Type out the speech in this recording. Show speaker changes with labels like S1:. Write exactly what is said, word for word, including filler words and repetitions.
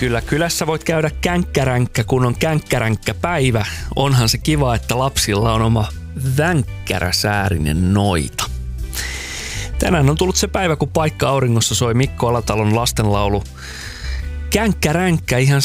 S1: kyllä. Kylässä voit käydä känkkäränkkä, kun on känkkäränkkä päivä. Onhan se kiva, että lapsilla on oma vänkkäräsäärinen noita. Tänään on tullut se päivä, kun Paikka auringossa soi Mikko Alatalon lastenlaulu. Känkkäränkkä ihan